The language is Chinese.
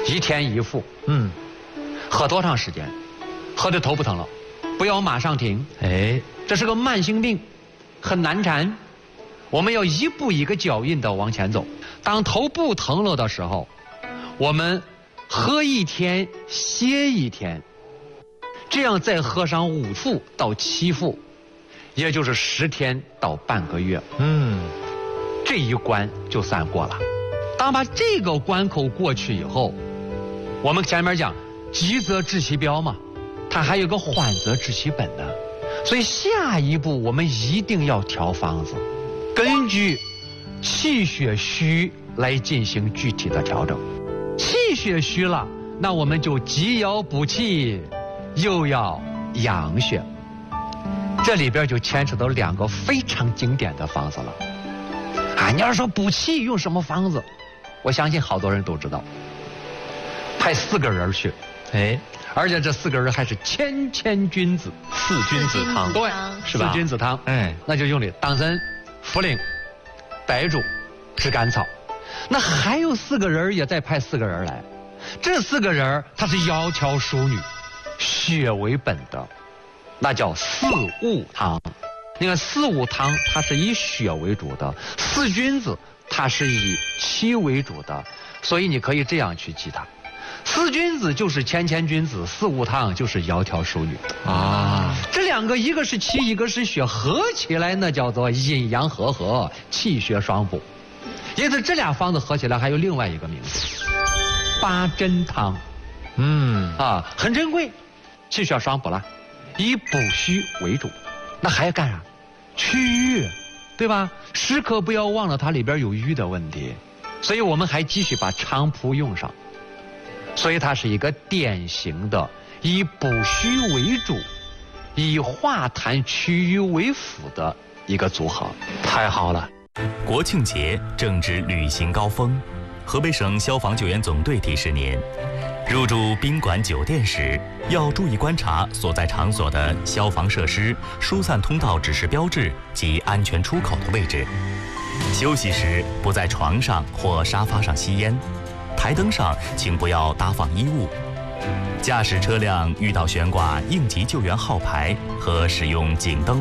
1天1副，喝多长时间？喝的头不疼了，不要马上停。哎，这是个慢性病，很难缠。我们要一步一个脚印的往前走。当头不疼了的时候，我们喝1天，歇1天，这样再喝上5副到7副，也就是10天到半个月。这一关就算过了。当把这个关口过去以后，我们前面讲急则治其标嘛，它还有个缓则治其本的，所以下一步我们一定要调方子，根据气血虚来进行具体的调整。气血虚了，那我们就既要补气，又要养血。这里边就牵扯到2个非常经典的方子了。你要说补气用什么方子，我相信好多人都知道，派4个人去，而且这4个人还是千君子，4君子汤，对，是吧？4君子汤，那就用的党参、茯苓、白术、炙甘草。那还有4个人也再派4个人来，这4个人他是窈窕淑女，血为本的，那叫四物汤。那个四物汤它是以血为主的，4君子它是以气为主的，所以你可以这样去记它：4君子就是千君子，4物汤就是窈窕淑女啊。这2个一个是气，一个是血，合起来那叫做阴阳和，气血双补。因此这俩方子合起来还有另外一个名字，8珍汤。很珍贵，气血双补了，以补虚为主。那还要干啥？祛瘀，对吧？时刻不要忘了它里边有瘀的问题，所以我们还继续把菖蒲用上。所以它是一个典型的以补虚为主，以化痰祛瘀为辅的一个组合。太好了！ 国庆节正值旅行高峰，河北省消防救援总队提示您，入住宾馆酒店时要注意观察所在场所的消防设施、疏散通道指示标志及安全出口的位置。休息时不在床上或沙发上吸烟，台灯上请不要搭放衣物。驾驶车辆遇到悬挂应急救援号牌和使用警灯